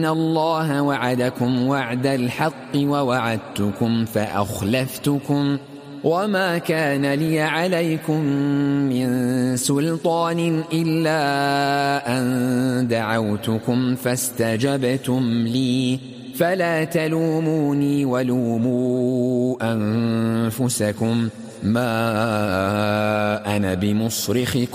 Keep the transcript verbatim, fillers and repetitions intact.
إن الله وعدكم وعد الحق ووعدتكم فأخلفتكم وما كان لي عليكم من سلطان إلا أن دعوتكم فاستجبتم لي فلا تلوموني ولوموا أنفسكم ما أنا بمصرخكم